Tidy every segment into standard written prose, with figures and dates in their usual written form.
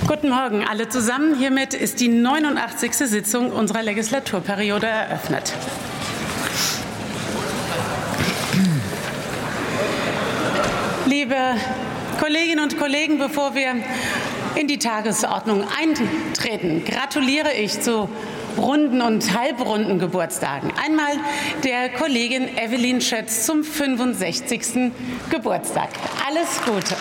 Guten Morgen alle zusammen. Hiermit ist die 89. Sitzung unserer Legislaturperiode eröffnet. Liebe Kolleginnen und Kollegen, bevor wir in die Tagesordnung eintreten, gratuliere ich zu runden und halbrunden Geburtstagen. Einmal der Kollegin Evelyn Schötz zum 65. Geburtstag. Alles Gute.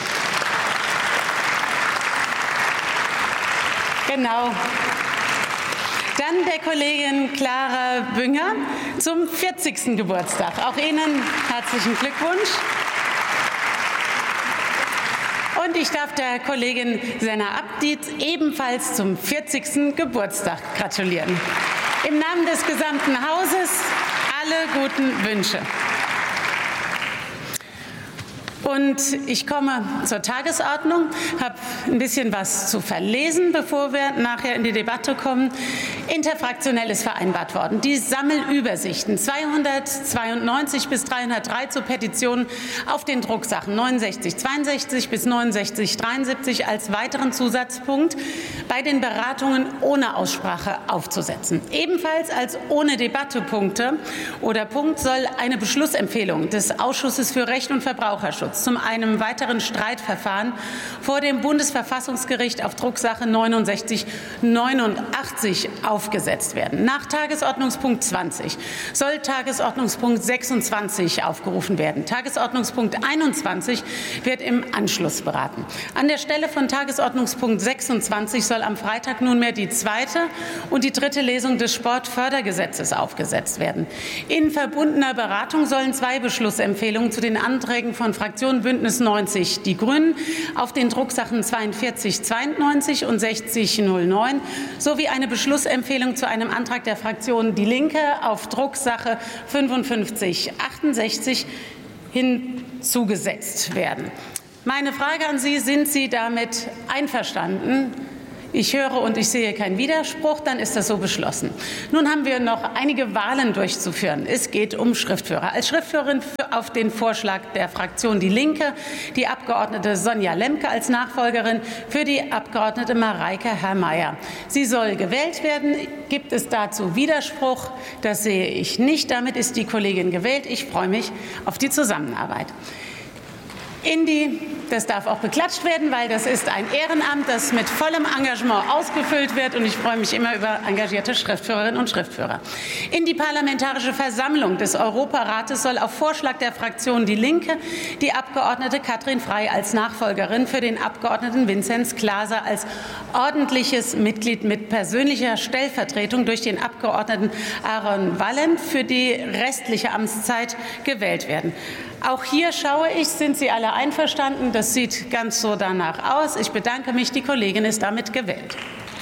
Genau. Dann der Kollegin Clara Bünger zum 40. Geburtstag. Auch Ihnen herzlichen Glückwunsch. Und ich darf der Kollegin Senna Abdietz ebenfalls zum 40. Geburtstag gratulieren. Im Namen des gesamten Hauses alle guten Wünsche. Und ich komme zur Tagesordnung, habe ein bisschen was zu verlesen, bevor wir nachher in die Debatte kommen. Interfraktionell ist vereinbart worden. Die Sammelübersichten 292 bis 303 zu Petitionen auf den Drucksachen 6962 bis 6973 als weiteren Zusatzpunkt bei den Beratungen ohne Aussprache aufzusetzen. Ebenfalls als ohne Debattepunkte oder Punkt soll eine Beschlussempfehlung des Ausschusses für Recht und Verbraucherschutz zum einem weiteren Streitverfahren vor dem Bundesverfassungsgericht auf Drucksache 6989 aufgesetzt werden. Nach Tagesordnungspunkt 20 soll Tagesordnungspunkt 26 aufgerufen werden. Tagesordnungspunkt 21 wird im Anschluss beraten. An der Stelle von Tagesordnungspunkt 26 soll am Freitag nunmehr die zweite und die dritte Lesung des Sportfördergesetzes aufgesetzt werden. In verbundener Beratung sollen zwei Beschlussempfehlungen zu den Anträgen von Fraktionen Bündnis 90 Die Grünen auf den Drucksachen 4292 und 6009 sowie eine Beschlussempfehlung zu einem Antrag der Fraktion Die Linke auf Drucksache 5568 hinzugesetzt werden. Meine Frage an Sie, sind Sie damit einverstanden? Ich höre und ich sehe keinen Widerspruch, dann ist das so beschlossen. Nun haben wir noch einige Wahlen durchzuführen. Es geht um Schriftführer. Als Schriftführerin auf den Vorschlag der Fraktion Die Linke die Abgeordnete Sonja Lemke, als Nachfolgerin für die Abgeordnete Mareike Herrmeier. Sie soll gewählt werden. Gibt es dazu Widerspruch? Das sehe ich nicht. Damit ist die Kollegin gewählt. Ich freue mich auf die Zusammenarbeit. Das darf auch beklatscht werden, weil das ist ein Ehrenamt, das mit vollem Engagement ausgefüllt wird. Und ich freue mich immer über engagierte Schriftführerinnen und Schriftführer. In die Parlamentarische Versammlung des Europarates soll auf Vorschlag der Fraktion Die Linke die Abgeordnete Katrin Frey als Nachfolgerin für den Abgeordneten Vinzenz Glaser als ordentliches Mitglied mit persönlicher Stellvertretung durch den Abgeordneten Aaron Wallen für die restliche Amtszeit gewählt werden. Auch hier schaue ich, sind Sie alle einverstanden? Das sieht ganz so danach aus. Ich bedanke mich, die Kollegin ist damit gewählt.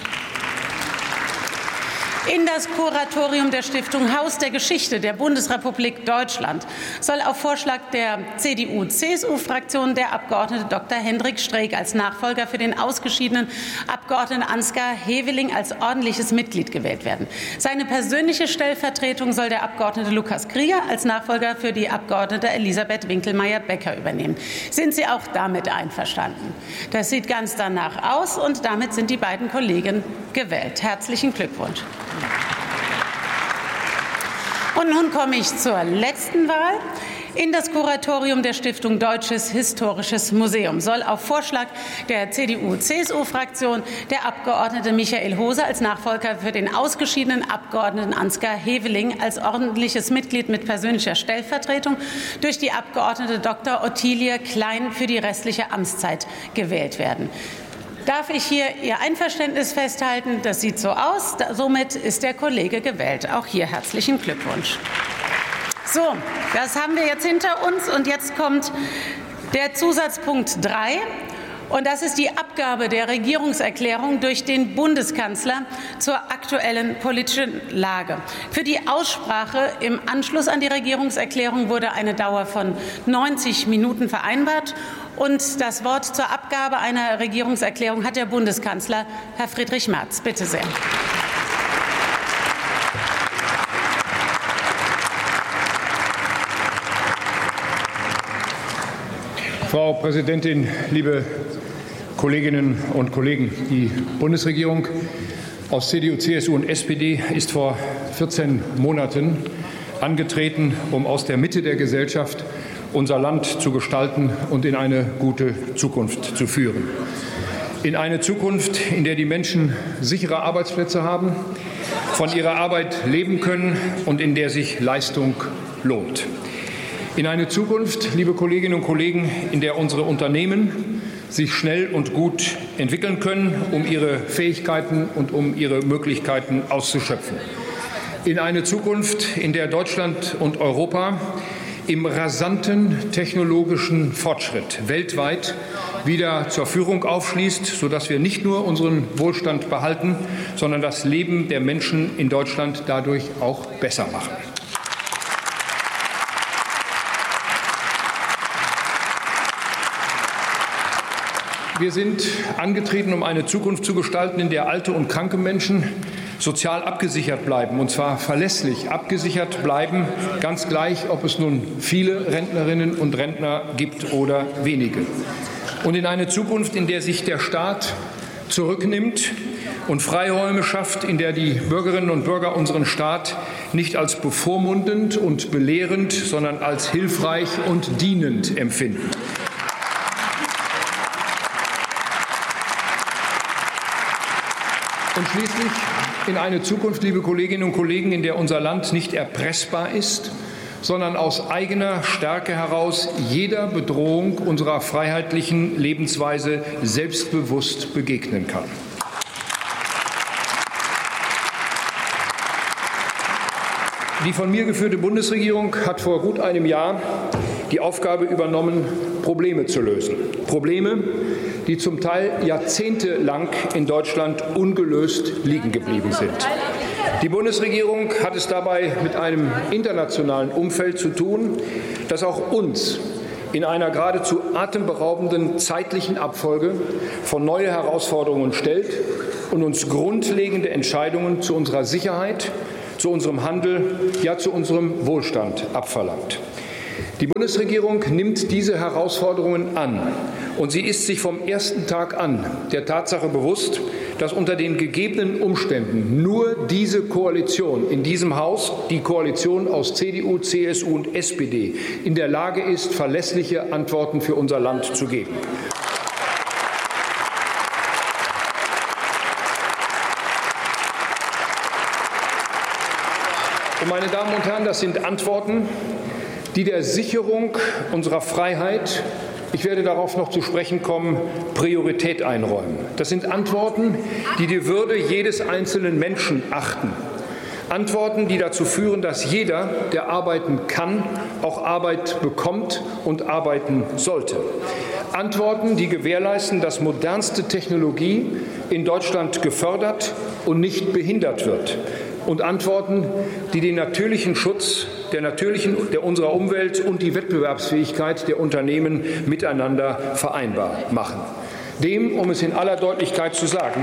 In das Kuratorium der Stiftung Haus der Geschichte der Bundesrepublik Deutschland soll auf Vorschlag der CDU-CSU-Fraktion der Abgeordnete Dr. Hendrik Streeck als Nachfolger für den ausgeschiedenen Abgeordneten Ansgar Heveling als ordentliches Mitglied gewählt werden. Seine persönliche Stellvertretung soll der Abgeordnete Lukas Krieger als Nachfolger für die Abgeordnete Elisabeth Winkelmeier-Becker übernehmen. Sind Sie auch damit einverstanden? Das sieht ganz danach aus, und damit sind die beiden Kollegen gewählt. Herzlichen Glückwunsch. Und nun komme ich zur letzten Wahl. In das Kuratorium der Stiftung Deutsches Historisches Museum soll auf Vorschlag der CDU-CSU-Fraktion der Abgeordnete Michael Hose als Nachfolger für den ausgeschiedenen Abgeordneten Ansgar Heveling als ordentliches Mitglied mit persönlicher Stellvertretung durch die Abgeordnete Dr. Ottilie Klein für die restliche Amtszeit gewählt werden. Darf ich hier Ihr Einverständnis festhalten? Das sieht so aus. Somit ist der Kollege gewählt. Auch hier herzlichen Glückwunsch. So, das haben wir jetzt hinter uns. Und jetzt kommt der Zusatzpunkt 3. Und das ist die Abgabe der Regierungserklärung durch den Bundeskanzler zur aktuellen politischen Lage. Für die Aussprache im Anschluss an die Regierungserklärung wurde eine Dauer von 90 Minuten vereinbart. Und das Wort zur Abgabe einer Regierungserklärung hat der Bundeskanzler, Herr Friedrich Merz. Bitte sehr. Frau Präsidentin, liebe Kolleginnen und Kollegen! Die Bundesregierung aus CDU, CSU und SPD ist vor 14 Monaten angetreten, um aus der Mitte der Gesellschaft unser Land zu gestalten und in eine gute Zukunft zu führen. In eine Zukunft, in der die Menschen sichere Arbeitsplätze haben, von ihrer Arbeit leben können und in der sich Leistung lohnt. In eine Zukunft, liebe Kolleginnen und Kollegen, in der unsere Unternehmen sich schnell und gut entwickeln können, um ihre Fähigkeiten und um ihre Möglichkeiten auszuschöpfen. In eine Zukunft, in der Deutschland und Europa im rasanten technologischen Fortschritt weltweit wieder zur Führung aufschließt, sodass wir nicht nur unseren Wohlstand behalten, sondern das Leben der Menschen in Deutschland dadurch auch besser machen. Wir sind angetreten, um eine Zukunft zu gestalten, in der alte und kranke Menschen sozial abgesichert bleiben, und zwar verlässlich abgesichert bleiben, ganz gleich, ob es nun viele Rentnerinnen und Rentner gibt oder wenige. Und in eine Zukunft, in der sich der Staat zurücknimmt und Freiräume schafft, in der die Bürgerinnen und Bürger unseren Staat nicht als bevormundend und belehrend, sondern als hilfreich und dienend empfinden. Und schließlich in eine Zukunft, liebe Kolleginnen und Kollegen, in der unser Land nicht erpressbar ist, sondern aus eigener Stärke heraus jeder Bedrohung unserer freiheitlichen Lebensweise selbstbewusst begegnen kann. Die von mir geführte Bundesregierung hat vor gut einem Jahr die Aufgabe übernommen, Probleme zu lösen. Probleme, die zum Teil jahrzehntelang in Deutschland ungelöst liegen geblieben sind. Die Bundesregierung hat es dabei mit einem internationalen Umfeld zu tun, das auch uns in einer geradezu atemberaubenden zeitlichen Abfolge vor neue Herausforderungen stellt und uns grundlegende Entscheidungen zu unserer Sicherheit, zu unserem Handel, ja zu unserem Wohlstand abverlangt. Die Bundesregierung nimmt diese Herausforderungen an, und sie ist sich vom ersten Tag an der Tatsache bewusst, dass unter den gegebenen Umständen nur diese Koalition in diesem Haus, die Koalition aus CDU, CSU und SPD, in der Lage ist, verlässliche Antworten für unser Land zu geben. Und meine Damen und Herren, das sind Antworten, die der Sicherung unserer Freiheit, ich werde darauf noch zu sprechen kommen, Priorität einräumen. Das sind Antworten, die die Würde jedes einzelnen Menschen achten. Antworten, die dazu führen, dass jeder, der arbeiten kann, auch Arbeit bekommt und arbeiten sollte. Antworten, die gewährleisten, dass modernste Technologie in Deutschland gefördert und nicht behindert wird. Und Antworten, die den natürlichen Schutz der unserer Umwelt und die Wettbewerbsfähigkeit der Unternehmen miteinander vereinbar machen. Dem, um es in aller Deutlichkeit zu sagen,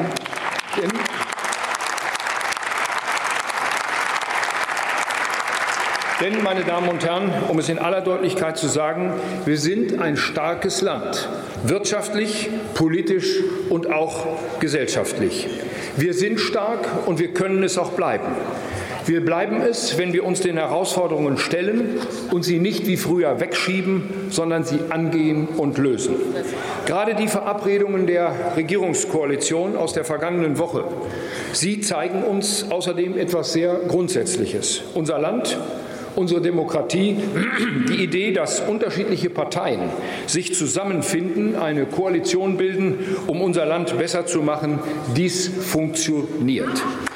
denn, meine Damen und Herren, um es in aller Deutlichkeit zu sagen, wir sind ein starkes Land, wirtschaftlich, politisch und auch gesellschaftlich. Wir sind stark und wir können es auch bleiben. Wir bleiben es, wenn wir uns den Herausforderungen stellen und sie nicht wie früher wegschieben, sondern sie angehen und lösen. Gerade die Verabredungen der Regierungskoalition aus der vergangenen Woche, sie zeigen uns außerdem etwas sehr Grundsätzliches. Unser Land, unsere Demokratie, die Idee, dass unterschiedliche Parteien sich zusammenfinden, eine Koalition bilden, um unser Land besser zu machen, dies funktioniert.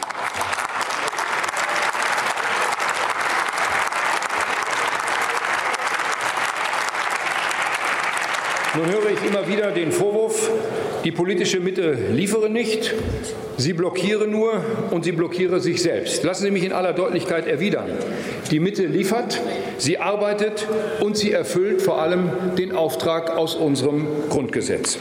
Nun höre ich immer wieder den Vorwurf, die politische Mitte liefere nicht, sie blockiere nur und sie blockiere sich selbst. Lassen Sie mich in aller Deutlichkeit erwidern. Die Mitte liefert, sie arbeitet und sie erfüllt vor allem den Auftrag aus unserem Grundgesetz.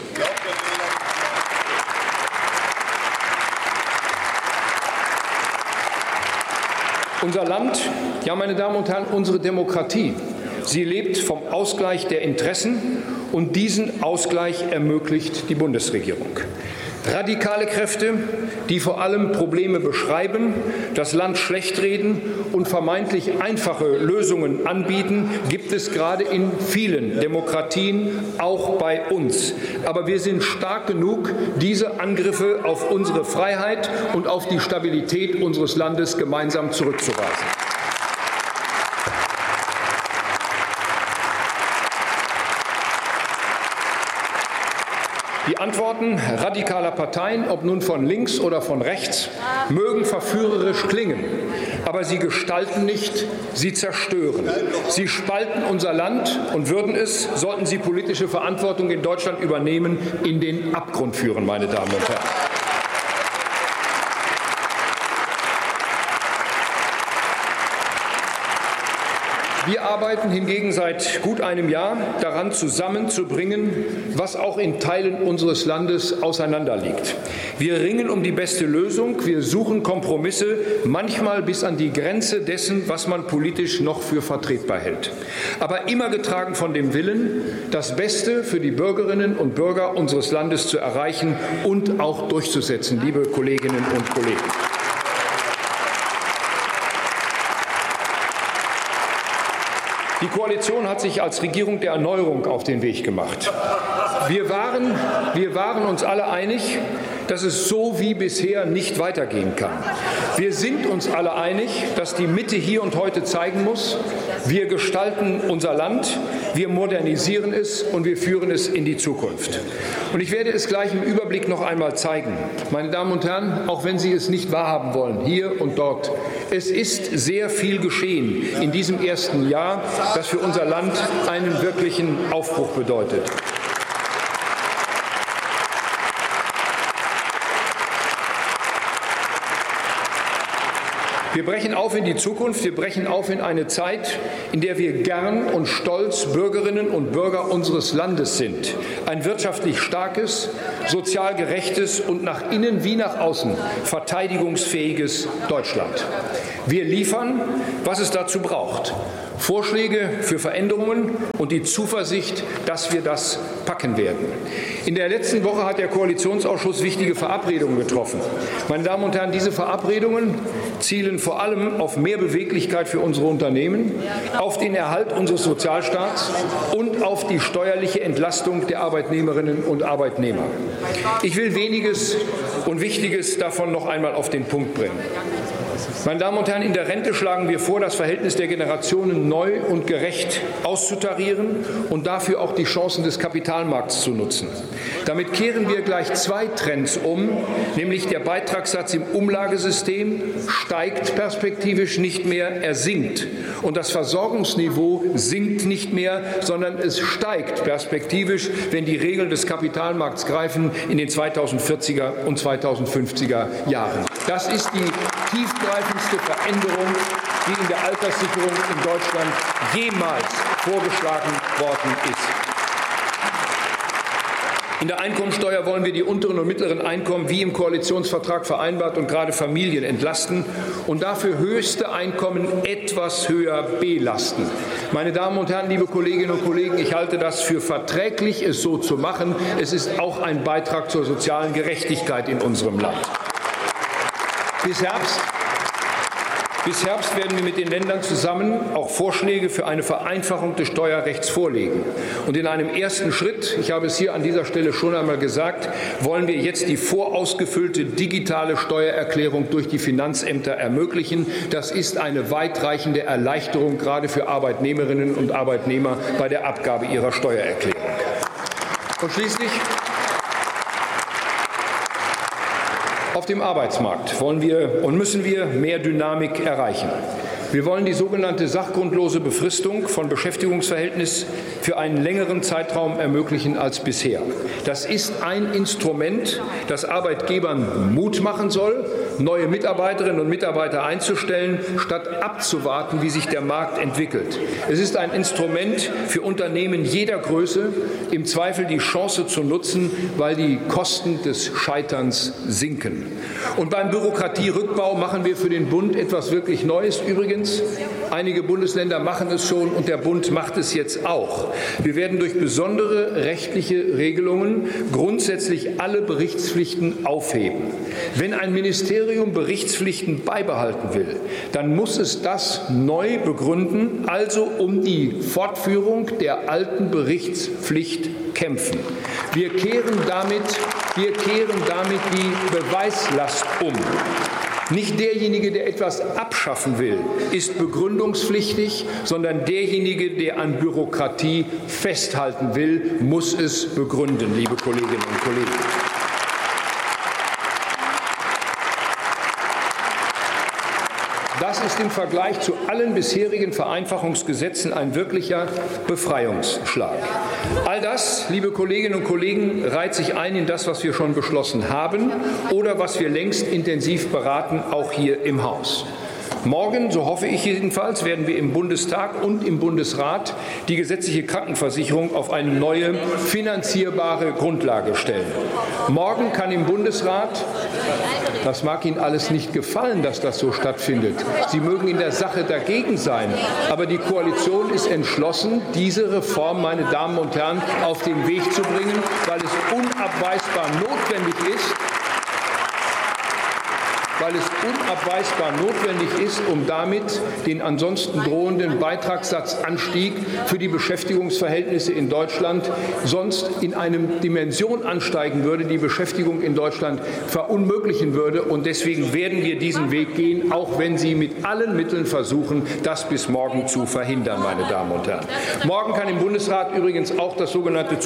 Unser Land, ja, meine Damen und Herren, unsere Demokratie Sie lebt vom Ausgleich der Interessen, und diesen Ausgleich ermöglicht die Bundesregierung. Radikale Kräfte, die vor allem Probleme beschreiben, das Land schlechtreden und vermeintlich einfache Lösungen anbieten, gibt es gerade in vielen Demokratien, auch bei uns. Aber wir sind stark genug, diese Angriffe auf unsere Freiheit und auf die Stabilität unseres Landes gemeinsam zurückzuweisen. Die Antworten radikaler Parteien, ob nun von links oder von rechts, mögen verführerisch klingen, aber sie gestalten nicht, sie zerstören. Sie spalten unser Land und würden es, sollten sie politische Verantwortung in Deutschland übernehmen, in den Abgrund führen, meine Damen und Herren. Wir arbeiten hingegen seit gut einem Jahr daran, zusammenzubringen, was auch in Teilen unseres Landes auseinanderliegt. Wir ringen um die beste Lösung, wir suchen Kompromisse, manchmal bis an die Grenze dessen, was man politisch noch für vertretbar hält. Aber immer getragen von dem Willen, das Beste für die Bürgerinnen und Bürger unseres Landes zu erreichen und auch durchzusetzen, liebe Kolleginnen und Kollegen. Die Koalition hat sich als Regierung der Erneuerung auf den Weg gemacht. Wir waren uns alle einig, dass es so wie bisher nicht weitergehen kann. Wir sind uns alle einig, dass die Mitte hier und heute zeigen muss, wir gestalten unser Land, wir modernisieren es und wir führen es in die Zukunft. Und ich werde es gleich im Überblick noch einmal zeigen. Meine Damen und Herren, auch wenn Sie es nicht wahrhaben wollen, hier und dort, es ist sehr viel geschehen in diesem ersten Jahr, das für unser Land einen wirklichen Aufbruch bedeutet. Wir brechen auf in die Zukunft, wir brechen auf in eine Zeit, in der wir gern und stolz Bürgerinnen und Bürger unseres Landes sind. Ein wirtschaftlich starkes, sozial gerechtes und nach innen wie nach außen verteidigungsfähiges Deutschland. Wir liefern, was es dazu braucht. Vorschläge für Veränderungen und die Zuversicht, dass wir das packen werden. In der letzten Woche hat der Koalitionsausschuss wichtige Verabredungen getroffen. Meine Damen und Herren, diese Verabredungen zielen vor allem auf mehr Beweglichkeit für unsere Unternehmen, auf den Erhalt unseres Sozialstaats und auf die steuerliche Entlastung der Arbeitnehmerinnen und Arbeitnehmer. Ich will weniges und Wichtiges davon noch einmal auf den Punkt bringen. Meine Damen und Herren, in der Rente schlagen wir vor, das Verhältnis der Generationen neu und gerecht auszutarieren und dafür auch die Chancen des Kapitalmarkts zu nutzen. Damit kehren wir gleich zwei Trends um, nämlich der Beitragssatz im Umlagesystem steigt perspektivisch nicht mehr, er sinkt. Und das Versorgungsniveau sinkt nicht mehr, sondern es steigt perspektiviv, wenn die Regeln des Kapitalmarkts greifen in den 2040er und 2050er Jahren. Das ist die tiefgreifendste Veränderung, die in der Alterssicherung in Deutschland jemals vorgeschlagen worden ist. In der Einkommensteuer wollen wir die unteren und mittleren Einkommen wie im Koalitionsvertrag vereinbart und gerade Familien entlasten und dafür höchste Einkommen etwas höher belasten. Meine Damen und Herren, liebe Kolleginnen und Kollegen, ich halte das für verträglich, es so zu machen. Es ist auch ein Beitrag zur sozialen Gerechtigkeit in unserem Land. Bis Herbst werden wir mit den Ländern zusammen auch Vorschläge für eine Vereinfachung des Steuerrechts vorlegen. Und in einem ersten Schritt, ich habe es hier an dieser Stelle schon einmal gesagt, wollen wir jetzt die vorausgefüllte digitale Steuererklärung durch die Finanzämter ermöglichen. Das ist eine weitreichende Erleichterung, gerade für Arbeitnehmerinnen und Arbeitnehmer bei der Abgabe ihrer Steuererklärung. Und schließlich auf dem Arbeitsmarkt wollen wir und müssen wir mehr Dynamik erreichen. Wir wollen die sogenannte sachgrundlose Befristung von Beschäftigungsverhältnis für einen längeren Zeitraum ermöglichen als bisher. Das ist ein Instrument, das Arbeitgebern Mut machen soll, neue Mitarbeiterinnen und Mitarbeiter einzustellen, statt abzuwarten, wie sich der Markt entwickelt. Es ist ein Instrument für Unternehmen jeder Größe, im Zweifel die Chance zu nutzen, weil die Kosten des Scheiterns sinken. Und beim Bürokratierückbau machen wir für den Bund etwas wirklich Neues. Übrigens Übrigens, einige Bundesländer machen es schon und der Bund macht es jetzt auch. Wir werden durch besondere rechtliche Regelungen grundsätzlich alle Berichtspflichten aufheben. Wenn ein Ministerium Berichtspflichten beibehalten will, dann muss es das neu begründen, also um die Fortführung der alten Berichtspflicht kämpfen. Wir kehren damit die Beweislast um. Nicht derjenige, der etwas abschaffen will, ist begründungspflichtig, sondern derjenige, der an Bürokratie festhalten will, muss es begründen, liebe Kolleginnen und Kollegen. Das ist im Vergleich zu allen bisherigen Vereinfachungsgesetzen ein wirklicher Befreiungsschlag. All das, liebe Kolleginnen und Kollegen, reiht sich ein in das, was wir schon beschlossen haben oder was wir längst intensiv beraten, auch hier im Haus. Morgen, so hoffe ich jedenfalls, werden wir im Bundestag und im Bundesrat die gesetzliche Krankenversicherung auf eine neue finanzierbare Grundlage stellen. Morgen kann im Bundesrat, das mag Ihnen alles nicht gefallen, dass das so stattfindet, Sie mögen in der Sache dagegen sein, aber die Koalition ist entschlossen, diese Reform, meine Damen und Herren, auf den Weg zu bringen, weil es unabweisbar notwendig ist, um damit den ansonsten drohenden Beitragssatzanstieg für die Beschäftigungsverhältnisse in Deutschland sonst in eine Dimension ansteigen würde, die Beschäftigung in Deutschland verunmöglichen würde. Und deswegen werden wir diesen Weg gehen, auch wenn Sie mit allen Mitteln versuchen, das bis morgen zu verhindern, meine Damen und Herren. Morgen kann im Bundesrat übrigens auch das sogenannte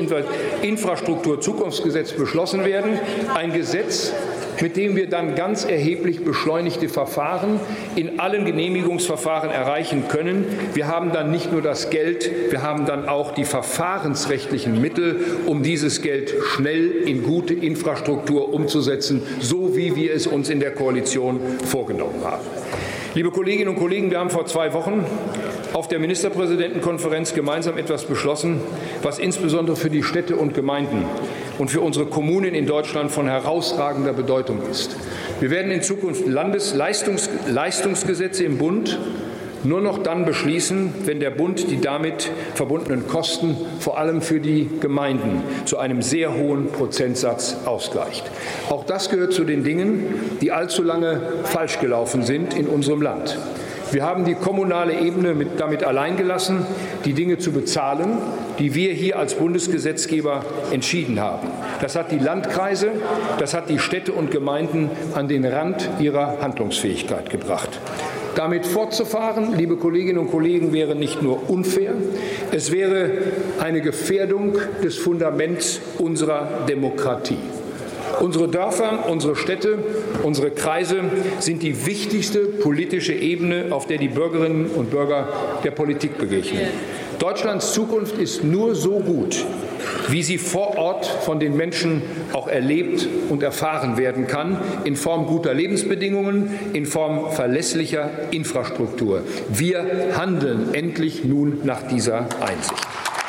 Zukunftsinfrastruktur-Zukunftsgesetz beschlossen werden. Ein Gesetz, mit dem wir dann ganz erheblich beschleunigte Verfahren in allen Genehmigungsverfahren erreichen können. Wir haben dann nicht nur das Geld, wir haben dann auch die verfahrensrechtlichen Mittel, um dieses Geld schnell in gute Infrastruktur umzusetzen, so wie wir es uns in der Koalition vorgenommen haben. Liebe Kolleginnen und Kollegen, wir haben vor 2 Wochen auf der Ministerpräsidentenkonferenz gemeinsam etwas beschlossen, was insbesondere für die Städte und Gemeinden und für unsere Kommunen in Deutschland von herausragender Bedeutung ist. Wir werden in Zukunft Landesleistungsgesetze im Bund nur noch dann beschließen, wenn der Bund die damit verbundenen Kosten vor allem für die Gemeinden zu einem sehr hohen Prozentsatz ausgleicht. Auch das gehört zu den Dingen, die allzu lange falsch gelaufen sind in unserem Land. Wir haben die kommunale Ebene damit allein gelassen, die Dinge zu bezahlen, die wir hier als Bundesgesetzgeber entschieden haben. Das hat die Landkreise, das hat die Städte und Gemeinden an den Rand ihrer Handlungsfähigkeit gebracht. Damit fortzufahren, liebe Kolleginnen und Kollegen, wäre nicht nur unfair, es wäre eine Gefährdung des Fundaments unserer Demokratie. Unsere Dörfer, unsere Städte, unsere Kreise sind die wichtigste politische Ebene, auf der die Bürgerinnen und Bürger der Politik begegnen. Deutschlands Zukunft ist nur so gut, wie sie vor Ort von den Menschen auch erlebt und erfahren werden kann, in Form guter Lebensbedingungen, in Form verlässlicher Infrastruktur. Wir handeln endlich nun nach dieser Einsicht.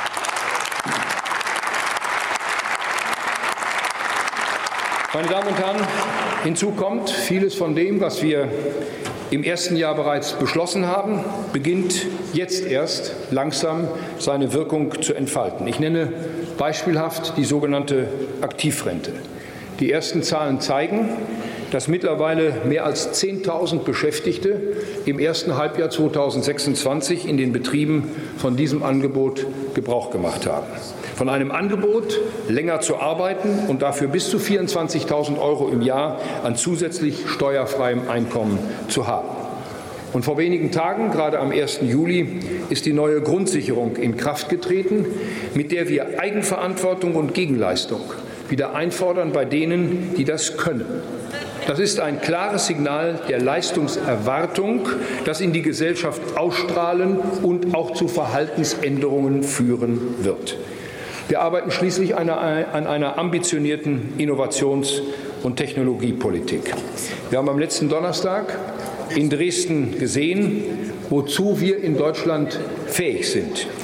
Meine Damen und Herren, hinzu kommt, vieles von dem, was wir im ersten Jahr bereits beschlossen haben, beginnt jetzt erst langsam seine Wirkung zu entfalten. Ich nenne beispielhaft die sogenannte Aktivrente. Die ersten Zahlen zeigen, dass mittlerweile mehr als 10.000 Beschäftigte im ersten Halbjahr 2026 in den Betrieben von diesem Angebot Gebrauch gemacht haben. Von einem Angebot, länger zu arbeiten und dafür bis zu 24.000 € im Jahr an zusätzlich steuerfreiem Einkommen zu haben. Und vor wenigen Tagen, gerade am 1. Juli, ist die neue Grundsicherung in Kraft getreten, mit der wir Eigenverantwortung und Gegenleistung wieder einfordern bei denen, die das können. Das ist ein klares Signal der Leistungserwartung, das in die Gesellschaft ausstrahlen und auch zu Verhaltensänderungen führen wird. Wir arbeiten schließlich an einer ambitionierten Innovations- und Technologiepolitik. Wir haben am letzten Donnerstag in Dresden gesehen, wozu wir in Deutschland fähig sind.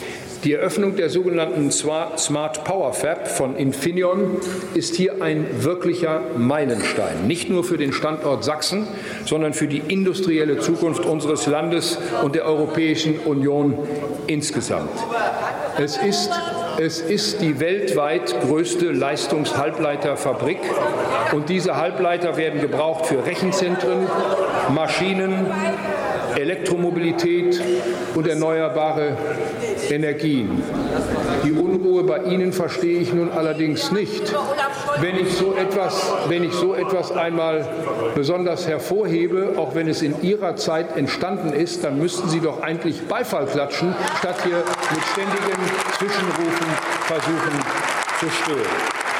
Die Eröffnung der sogenannten Smart Power Fab von Infineon ist hier ein wirklicher Meilenstein, nicht nur für den Standort Sachsen, sondern für die industrielle Zukunft unseres Landes und der Europäischen Union insgesamt. Es ist die weltweit größte Leistungshalbleiterfabrik, und diese Halbleiter werden gebraucht für Rechenzentren, Maschinen, Elektromobilität und erneuerbare Energien. Die Unruhe bei Ihnen verstehe ich nun allerdings nicht. Wenn ich so etwas einmal besonders hervorhebe, auch wenn es in Ihrer Zeit entstanden ist, dann müssten Sie doch eigentlich Beifall klatschen, statt hier mit ständigen Zwischenrufen versuchen zu stören.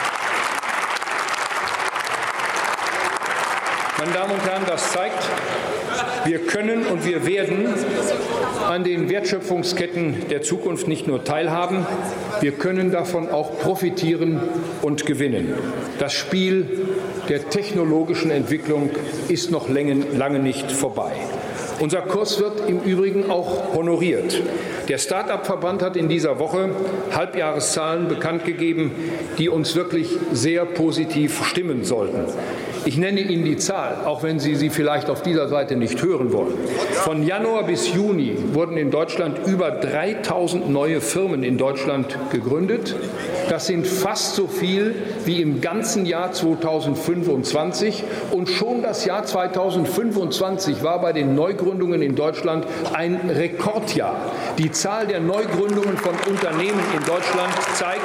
Meine Damen und Herren, das zeigt, wir können und wir werden an den Wertschöpfungsketten der Zukunft nicht nur teilhaben, wir können davon auch profitieren und gewinnen. Das Spiel der technologischen Entwicklung ist noch lange nicht vorbei. Unser Kurs wird im Übrigen auch honoriert. Der Start-up-Verband hat in dieser Woche Halbjahreszahlen bekannt gegeben, die uns wirklich sehr positiv stimmen sollten. Ich nenne Ihnen die Zahl, auch wenn Sie sie vielleicht auf dieser Seite nicht hören wollen. Von Januar bis Juni wurden in Deutschland über 3.000 neue Firmen in Deutschland gegründet. Das sind fast so viel wie im ganzen Jahr 2025. Und schon das Jahr 2025 war bei den Neugründungen in Deutschland ein Rekordjahr. Die Zahl der Neugründungen von Unternehmen in Deutschland zeigt,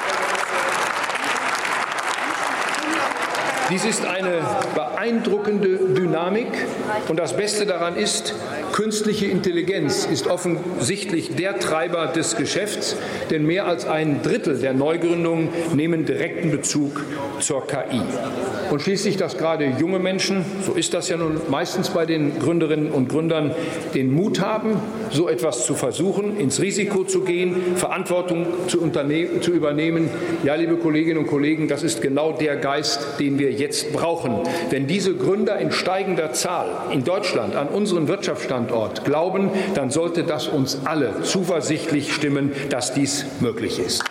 dies ist eine beeindruckende Dynamik, und das Beste daran ist, künstliche Intelligenz ist offensichtlich der Treiber des Geschäfts, denn mehr als ein Drittel der Neugründungen nehmen direkten Bezug zur KI. Und schließlich, dass gerade junge Menschen, so ist das ja nun meistens bei den Gründerinnen und Gründern, den Mut haben, so etwas zu versuchen, ins Risiko zu gehen, Verantwortung zu übernehmen. Ja, liebe Kolleginnen und Kollegen, das ist genau der Geist, den wir jetzt brauchen. Wenn diese Gründer in steigender Zahl in Deutschland an unseren Wirtschaftsstandort glauben, dann sollte das uns alle zuversichtlich stimmen, dass dies möglich ist.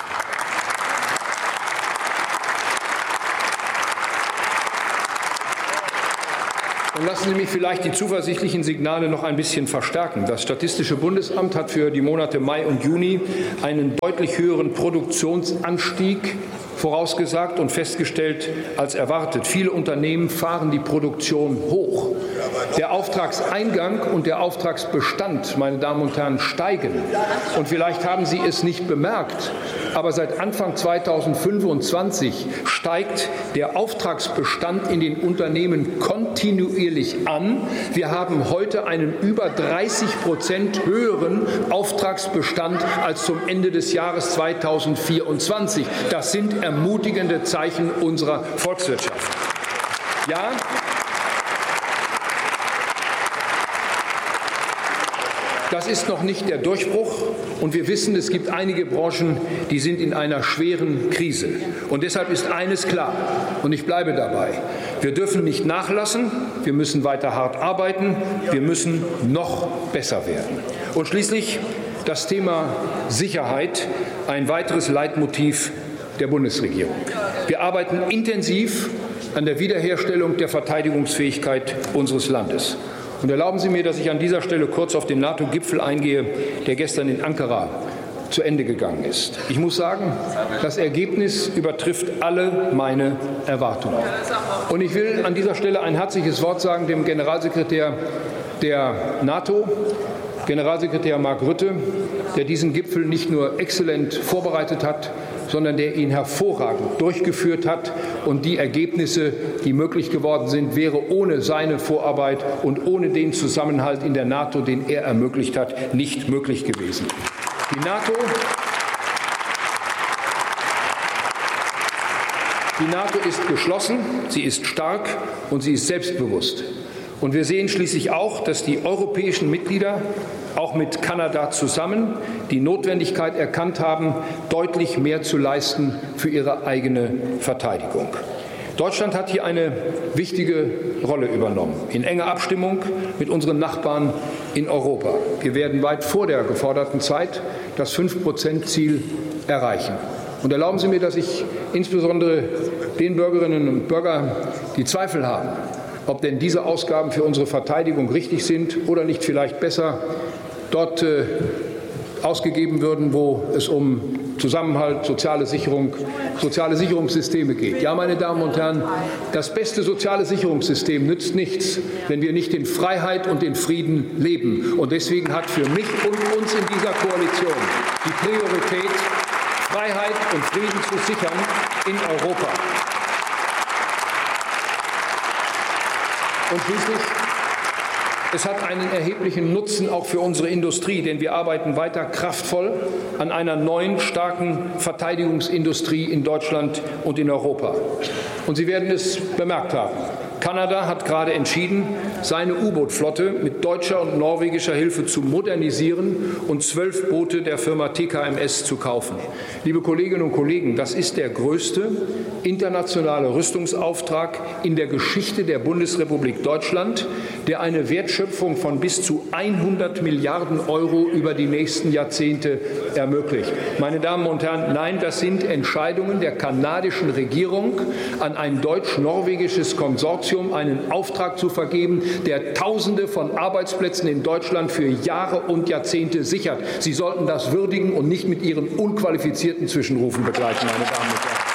Und lassen Sie mich vielleicht die zuversichtlichen Signale noch ein bisschen verstärken. Das Statistische Bundesamt hat für die Monate Mai und Juni einen deutlich höheren Produktionsanstieg vorausgesagt und festgestellt als erwartet. Viele Unternehmen fahren die Produktion hoch. Der Auftragseingang und der Auftragsbestand, meine Damen und Herren, steigen. Und vielleicht haben Sie es nicht bemerkt, aber seit Anfang 2025 steigt der Auftragsbestand in den Unternehmen kontinuierlich an. Wir haben heute einen über 30% höheren Auftragsbestand als zum Ende des Jahres 2024. Das sind ermutigende Zeichen unserer Volkswirtschaft. Ja, das ist noch nicht der Durchbruch, und wir wissen, es gibt einige Branchen, die sind in einer schweren Krise. Und deshalb ist eines klar, und ich bleibe dabei: Wir dürfen nicht nachlassen, wir müssen weiter hart arbeiten, wir müssen noch besser werden. Und schließlich das Thema Sicherheit, ein weiteres Leitmotiv der Bundesregierung. Wir arbeiten intensiv an der Wiederherstellung der Verteidigungsfähigkeit unseres Landes. Und erlauben Sie mir, dass ich an dieser Stelle kurz auf den NATO-Gipfel eingehe, der gestern in Ankara zu Ende gegangen ist. Ich muss sagen, das Ergebnis übertrifft alle meine Erwartungen. Und ich will an dieser Stelle ein herzliches Wort sagen dem Generalsekretär der NATO, Generalsekretär Mark Rutte, der diesen Gipfel nicht nur exzellent vorbereitet hat, sondern der ihn hervorragend durchgeführt hat. Und die Ergebnisse, die möglich geworden sind, wäre ohne seine Vorarbeit und ohne den Zusammenhalt in der NATO, den er ermöglicht hat, nicht möglich gewesen. Die NATO ist geschlossen, sie ist stark und sie ist selbstbewusst. Und wir sehen schließlich auch, dass die europäischen Mitglieder, auch mit Kanada zusammen, die Notwendigkeit erkannt haben, deutlich mehr zu leisten für ihre eigene Verteidigung. Deutschland hat hier eine wichtige Rolle übernommen, in enger Abstimmung mit unseren Nachbarn in Europa. Wir werden weit vor der geforderten Zeit das 5%-Ziel erreichen. Und erlauben Sie mir, dass ich insbesondere den Bürgerinnen und Bürgern, die Zweifel haben, ob denn diese Ausgaben für unsere Verteidigung richtig sind oder nicht vielleicht besser dort ausgegeben würden, wo es um Zusammenhalt, soziale Sicherungssysteme geht. Ja, meine Damen und Herren, das beste soziale Sicherungssystem nützt nichts, wenn wir nicht in Freiheit und in Frieden leben. Und deswegen hat für mich und uns in dieser Koalition die Priorität, Freiheit und Frieden zu sichern in Europa. Und schließlich, es hat einen erheblichen Nutzen auch für unsere Industrie, denn wir arbeiten weiter kraftvoll an einer neuen, starken Verteidigungsindustrie in Deutschland und in Europa. Und Sie werden es bemerkt haben. Kanada hat gerade entschieden, seine U-Boot-Flotte mit deutscher und norwegischer Hilfe zu modernisieren und 12 Boote der Firma TKMS zu kaufen. Liebe Kolleginnen und Kollegen, das ist der größte internationale Rüstungsauftrag in der Geschichte der Bundesrepublik Deutschland, der eine Wertschöpfung von bis zu 100 Milliarden € über die nächsten Jahrzehnte ermöglicht. Meine Damen und Herren, nein, das sind Entscheidungen der kanadischen Regierung, an ein deutsch-norwegisches Konsortium einen Auftrag zu vergeben, der Tausende von Arbeitsplätzen in Deutschland für Jahre und Jahrzehnte sichert. Sie sollten das würdigen und nicht mit Ihren unqualifizierten Zwischenrufen begleiten, meine Damen und Herren.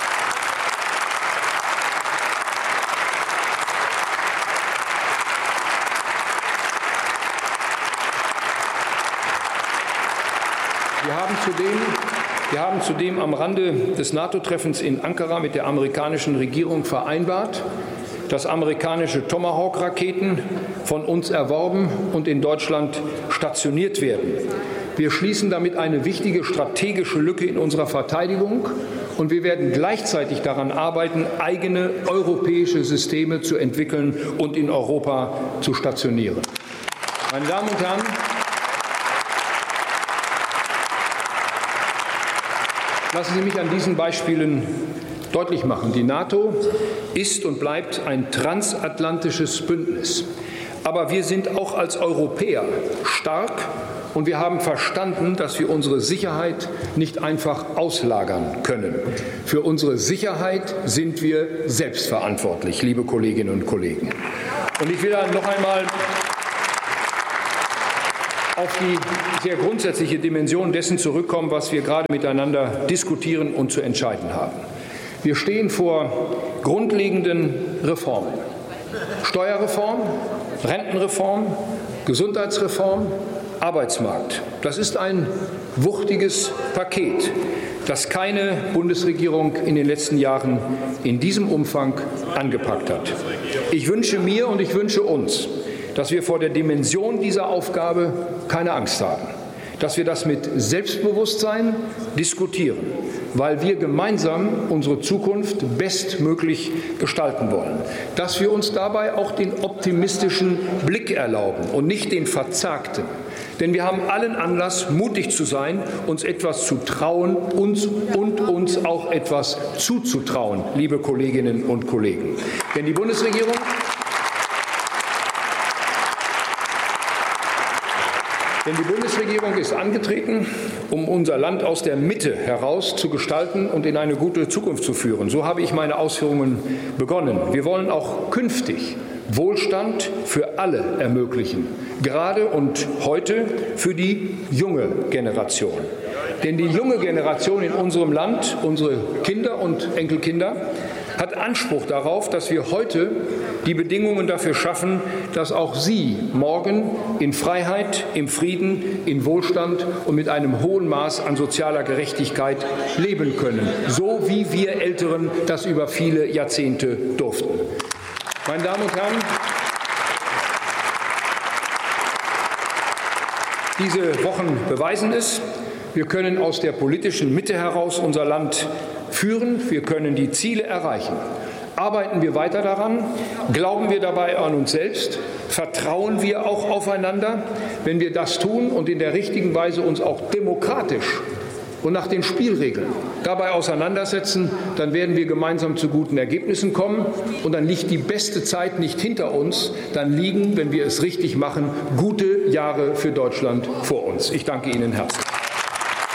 Wir haben zudem am Rande des NATO-Treffens in Ankara mit der amerikanischen Regierung vereinbart, dass amerikanische Tomahawk-Raketen von uns erworben und in Deutschland stationiert werden. Wir schließen damit eine wichtige strategische Lücke in unserer Verteidigung, und wir werden gleichzeitig daran arbeiten, eigene europäische Systeme zu entwickeln und in Europa zu stationieren. Meine Damen und Herren, lassen Sie mich an diesen Beispielen deutlich machen. Die NATO ist und bleibt ein transatlantisches Bündnis. Aber wir sind auch als Europäer stark, und wir haben verstanden, dass wir unsere Sicherheit nicht einfach auslagern können. Für unsere Sicherheit sind wir selbstverantwortlich, liebe Kolleginnen und Kollegen. Und ich will dann noch einmal auf die sehr grundsätzliche Dimension dessen zurückkommen, was wir gerade miteinander diskutieren und zu entscheiden haben. Wir stehen vor grundlegenden Reformen. Steuerreform, Rentenreform, Gesundheitsreform, Arbeitsmarkt. Das ist ein wuchtiges Paket, das keine Bundesregierung in den letzten Jahren in diesem Umfang angepackt hat. Ich wünsche mir und ich wünsche uns, dass wir vor der Dimension dieser Aufgabe keine Angst haben, dass wir das mit Selbstbewusstsein diskutieren, weil wir gemeinsam unsere Zukunft bestmöglich gestalten wollen, dass wir uns dabei auch den optimistischen Blick erlauben und nicht den verzagten. Denn wir haben allen Anlass, mutig zu sein, uns etwas zu trauen, uns auch etwas zuzutrauen, liebe Kolleginnen und Kollegen. Denn die Bundesregierung ist angetreten, um unser Land aus der Mitte heraus zu gestalten und in eine gute Zukunft zu führen. So habe ich meine Ausführungen begonnen. Wir wollen auch künftig Wohlstand für alle ermöglichen, gerade und heute für die junge Generation. Denn die junge Generation in unserem Land, unsere Kinder und Enkelkinder, hat Anspruch darauf, dass wir heute die Bedingungen dafür schaffen, dass auch sie morgen in Freiheit, im Frieden, in Wohlstand und mit einem hohen Maß an sozialer Gerechtigkeit leben können, so wie wir Älteren das über viele Jahrzehnte durften. Meine Damen und Herren, diese Wochen beweisen es. Wir können aus der politischen Mitte heraus unser Land führen. Wir können die Ziele erreichen. Arbeiten wir weiter daran? Glauben wir dabei an uns selbst? Vertrauen wir auch aufeinander? Wenn wir das tun und in der richtigen Weise uns auch demokratisch und nach den Spielregeln dabei auseinandersetzen, dann werden wir gemeinsam zu guten Ergebnissen kommen. Und dann liegt die beste Zeit nicht hinter uns, dann liegen, wenn wir es richtig machen, gute Jahre für Deutschland vor uns. Ich danke Ihnen herzlich.